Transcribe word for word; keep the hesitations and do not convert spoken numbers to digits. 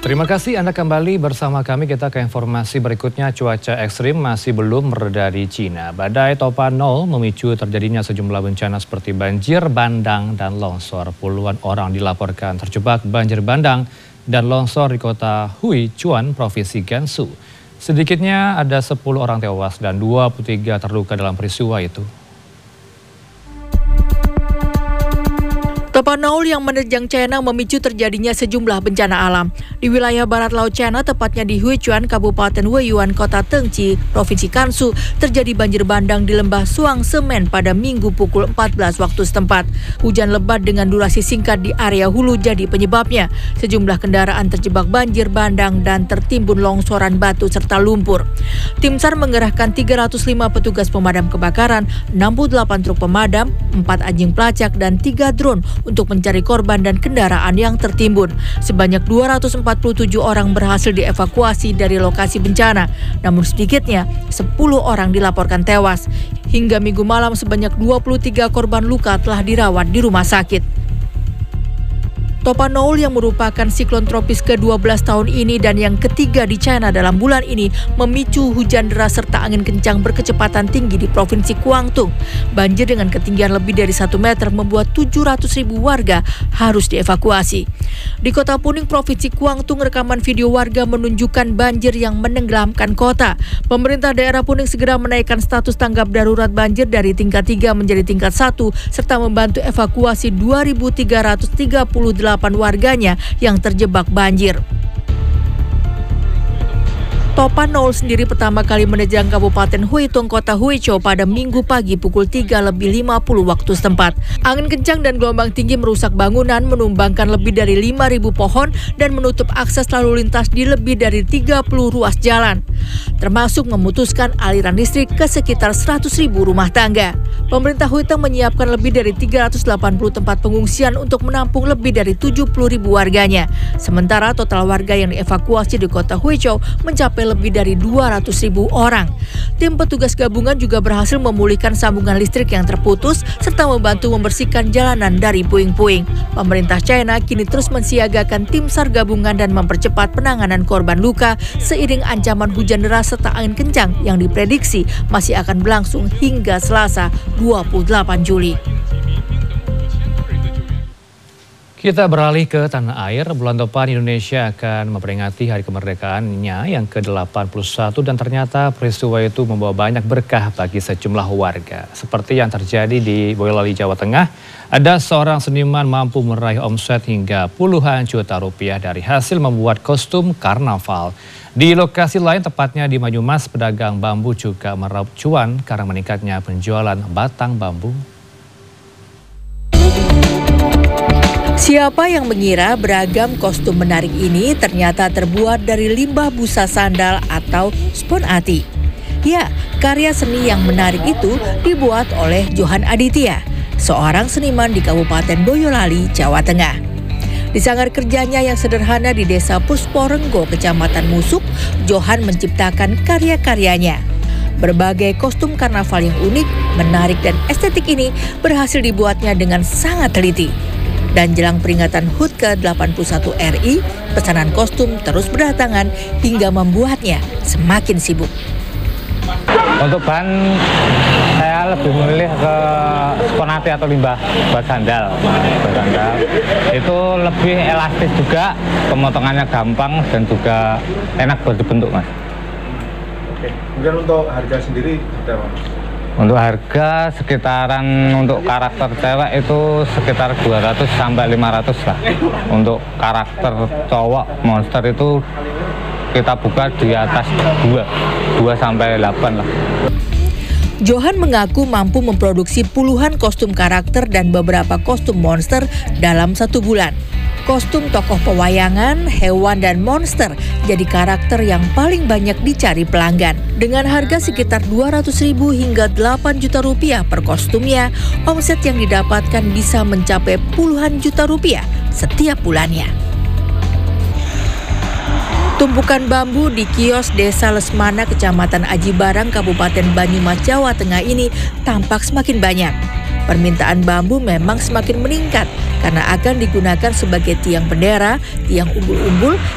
Terima kasih Anda kembali bersama kami. Kita ke informasi berikutnya. Cuaca ekstrim masih belum mereda di Cina. Badai Topanol memicu terjadinya sejumlah bencana seperti banjir bandang dan longsor. Puluhan orang dilaporkan terjebak banjir bandang dan longsor di kota Huichuan, Provinsi Gansu. Sedikitnya ada sepuluh orang tewas dan dua puluh tiga terluka dalam peristiwa itu. Topanol yang menerjang China memicu terjadinya sejumlah bencana alam. Di wilayah barat laut China, tepatnya di Huichuan, Kabupaten Weiyuan, Kota Tengci, Provinsi Gansu, terjadi banjir bandang di lembah Suang Semen pada Minggu pukul empat belas waktu setempat. Hujan lebat dengan durasi singkat di area hulu jadi penyebabnya. Sejumlah kendaraan terjebak banjir bandang dan tertimbun longsoran batu serta lumpur. Tim SAR mengerahkan tiga ratus lima petugas pemadam kebakaran, enam puluh delapan truk pemadam, empat anjing pelacak, dan tiga drone untuk mencari korban dan kendaraan yang tertimbun. Sebanyak dua ratus empat puluh tujuh orang berhasil dievakuasi dari lokasi bencana, namun sedikitnya sepuluh orang dilaporkan tewas. Hingga Minggu malam sebanyak dua puluh tiga korban luka telah dirawat di rumah sakit. Topanol yang merupakan siklon tropis ke dua belas tahun ini dan yang ketiga di China dalam bulan ini memicu hujan deras serta angin kencang berkecepatan tinggi di Provinsi Guangdong. Banjir dengan ketinggian lebih dari satu meter membuat tujuh ratus ribu warga harus dievakuasi. Di Kota Puning, Provinsi Guangdong, rekaman video warga menunjukkan banjir yang menenggelamkan kota. Pemerintah daerah Puning segera menaikkan status tanggap darurat banjir dari tingkat tiga menjadi tingkat satu serta membantu evakuasi dua ribu tiga ratus tiga puluh delapan warganya yang terjebak banjir. Topanol sendiri pertama kali menerjang Kabupaten Huitong, Kota Huizhou pada Minggu pagi pukul tiga lebih lima puluh waktu setempat. Angin kencang dan gelombang tinggi merusak bangunan, menumbangkan lebih dari lima ribu pohon dan menutup akses lalu lintas di lebih dari tiga puluh ruas jalan, termasuk memutuskan aliran listrik ke sekitar seratus ribu rumah tangga. Pemerintah Huitong menyiapkan lebih dari tiga ratus delapan puluh tempat pengungsian untuk menampung lebih dari tujuh puluh ribu warganya. Sementara total warga yang dievakuasi di Kota Huizhou mencapai lebih dari dua ratus ribu orang. Tim petugas gabungan juga berhasil memulihkan sambungan listrik yang terputus serta membantu membersihkan jalanan dari puing-puing. Pemerintah China kini terus mensiagakan tim SAR gabungan dan mempercepat penanganan korban luka seiring ancaman hujan deras serta angin kencang yang diprediksi masih akan berlangsung hingga Selasa dua puluh delapan Juli. Kita beralih ke tanah air. Bulan depan Indonesia akan memperingati hari kemerdekaannya yang ke delapan puluh satu dan ternyata peristiwa itu membawa banyak berkah bagi sejumlah warga. Seperti yang terjadi di Boyolali, Jawa Tengah, ada seorang seniman mampu meraih omset hingga puluhan juta rupiah dari hasil membuat kostum karnaval. Di lokasi lain, tepatnya di Banyumas, pedagang bambu juga meraup cuan karena meningkatnya penjualan batang bambu. Siapa yang mengira beragam kostum menarik ini ternyata terbuat dari limbah busa sandal atau spon ati? Ya, karya seni yang menarik itu dibuat oleh Johan Aditya, seorang seniman di Kabupaten Boyolali, Jawa Tengah. Di sanggar kerjanya yang sederhana di Desa Pusporenggo, Kecamatan Musuk, Johan menciptakan karya-karyanya. Berbagai kostum karnaval yang unik, menarik, dan estetik ini berhasil dibuatnya dengan sangat teliti. Dan jelang peringatan H U T ke delapan puluh satu R I, pesanan kostum terus berdatangan hingga membuatnya semakin sibuk. Untuk bahan, saya lebih memilih ke spon ati atau limbah buat sandal. Buat sandal. Itu lebih elastis juga, pemotongannya gampang dan juga enak buat dibentuk, Mas. Oke, kemudian untuk harga sendiri berapa? Untuk harga sekitaran untuk karakter cewek itu sekitar dua ratus sampai lima ratus lah. Untuk karakter cowok monster itu kita buka di atas dua, dua sampai delapan lah. Johan mengaku mampu memproduksi puluhan kostum karakter dan beberapa kostum monster dalam satu bulan. Kostum tokoh pewayangan, hewan, dan monster jadi karakter yang paling banyak dicari pelanggan. Dengan harga sekitar dua ratus ribu hingga delapan juta rupiah per kostumnya, omset yang didapatkan bisa mencapai puluhan juta rupiah setiap bulannya. Tumpukan bambu di kios Desa Lesmana, Kecamatan Aji Barang, Kabupaten Banyumas, Jawa Tengah ini tampak semakin banyak. Permintaan bambu memang semakin meningkat karena akan digunakan sebagai tiang bendera, tiang umbul-umbul,